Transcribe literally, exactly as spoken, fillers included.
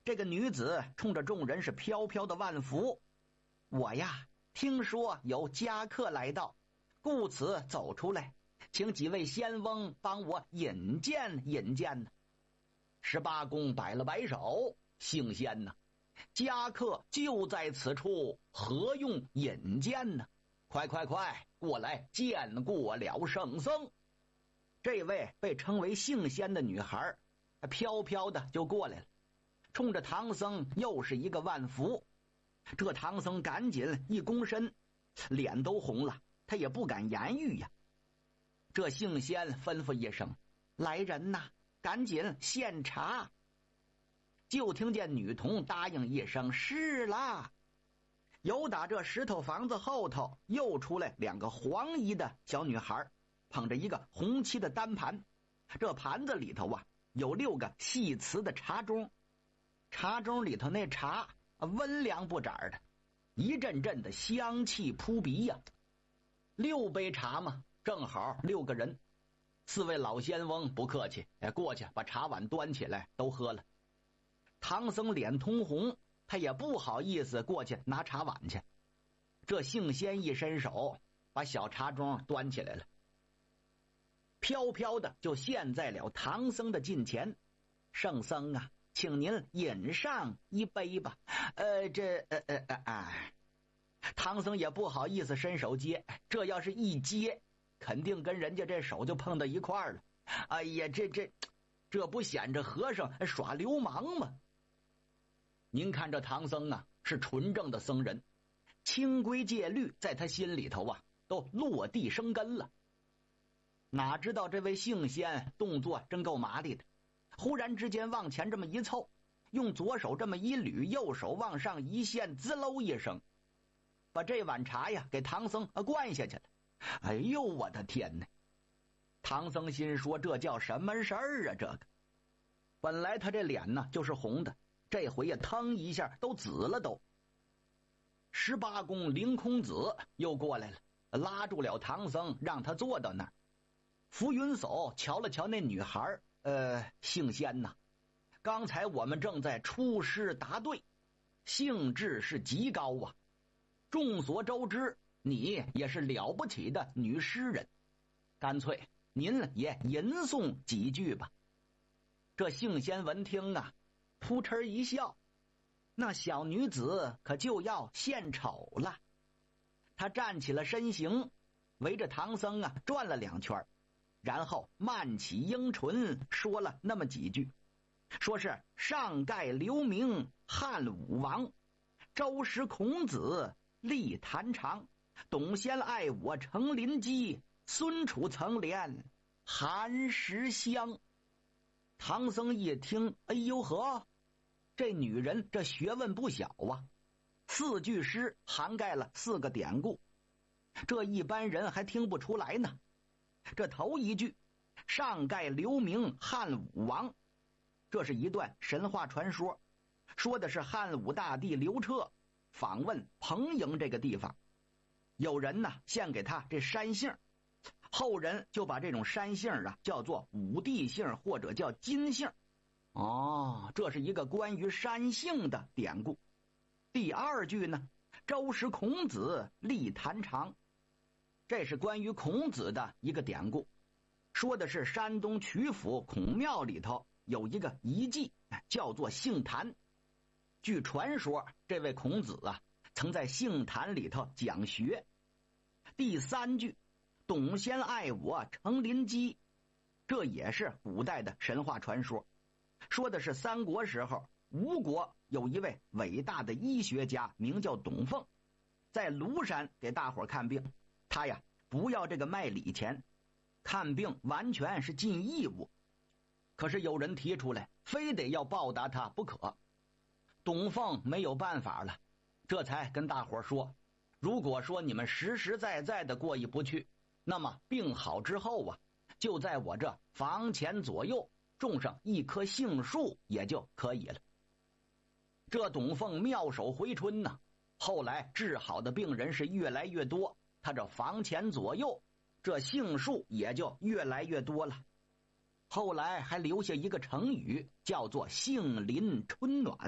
这个女子冲着众人是飘飘的万福：“我呀，听说有家客来到，故此走出来，请几位仙翁帮我引荐引荐呢。”十八公摆了摆手：“姓仙呢，家客就在此处，何用引荐呢？快快快，过来见过了圣僧。”这位被称为姓仙的女孩飘飘的就过来了，冲着唐僧又是一个万福。这唐僧赶紧一躬身，脸都红了，他也不敢言语呀。这姓仙吩咐一声：“来人呐，赶紧献茶。”就听见女童答应一声：“是啦。”有打这石头房子后头又出来两个黄衣的小女孩，捧着一个红漆的单盘，这盘子里头啊有六个细瓷的茶盅，茶盅里头那茶温凉不盏的，一阵阵的香气扑鼻呀。六杯茶嘛，正好六个人。四位老仙翁不客气，哎，过去把茶碗端起来都喝了。唐僧脸通红，他也不好意思过去拿茶碗去。这姓仙一伸手，把小茶盅端起来了，飘飘的就现在了唐僧的近前。“圣僧啊，请您饮上一杯吧。”呃，这呃呃呃啊，唐僧也不好意思伸手接，这要是一接，肯定跟人家这手就碰到一块儿了。哎呀，这这这不显着和尚耍流氓吗？您看这唐僧啊，是纯正的僧人，清规戒律在他心里头啊都落地生根了。哪知道这位姓仙动作真够麻利的，忽然之间往前这么一凑，用左手这么一捋，右手往上一献，滋喽一声，把这碗茶呀给唐僧灌下去了。哎呦，我的天哪！唐僧心说，这叫什么事儿啊？这个本来他这脸呢就是红的，这回呀腾一下都紫了都。十八公凌空子又过来了，拉住了唐僧，让他坐到那儿。浮云叟瞧了瞧那女孩，呃，姓仙呐，刚才我们正在出师答对，兴致是极高啊。众所周知，你也是了不起的女诗人，干脆您也吟诵几句吧。这姓仙闻听啊，扑哧一笑，那小女子可就要献丑了。她站起了身形，围着唐僧啊转了两圈，然后慢起樱唇，说了那么几句，说是上盖留名汉武王，周时孔子立坛长，董先爱我成邻基，孙楚曾怜韩石香。唐僧一听，哎呦呵，这女人这学问不小啊，四句诗涵盖了四个典故，这一般人还听不出来呢。这头一句上盖留名汉武王，这是一段神话传说，说的是汉武大帝刘彻访问彭营这个地方，有人呢献给他这山杏，后人就把这种山杏啊叫做武帝杏或者叫金杏。哦，这是一个关于山杏的典故。第二句呢，周时孔子立坛长，这是关于孔子的一个典故，说的是山东曲阜孔庙里头有一个遗迹叫做杏坛。据传说，这位孔子啊曾在杏坛里头讲学。第三句董先爱我成邻基，这也是古代的神话传说，说的是三国时候吴国有一位伟大的医学家名叫董奉，在庐山给大伙看病，他呀不要这个卖礼钱，看病完全是尽义务，可是有人提出来非得要报答他不可。董奉没有办法了，这才跟大伙说，如果说你们实实在在的过意不去，那么病好之后啊，就在我这房前左右种上一棵杏树也就可以了。这董奉妙手回春呢，后来治好的病人是越来越多，他这房前左右这杏树也就越来越多了。后来还留下一个成语，叫做杏林春暖。